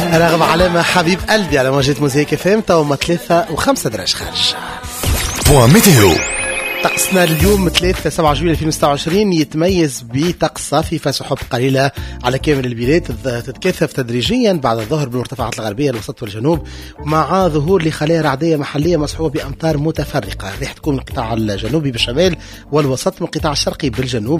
رغم علامة حبيب قلبي على موجة موزيك FM توما 3 و5 درجات خارج. بوان ميتيو. طقسنا اليوم 3/7 جويلية 2026 يتميز بطقس صافي فسحب قليلة على كامل البلاد تتكثف تدريجيا بعد الظهر بالمرتفعات الغربية الوسط والجنوب مع ظهور لخلايا رعدية محلية مصحوبة بأمطار متفرقة. رح تكون من القطاع الجنوبي بالشمال والوسط من القطاع الشرقي بالجنوب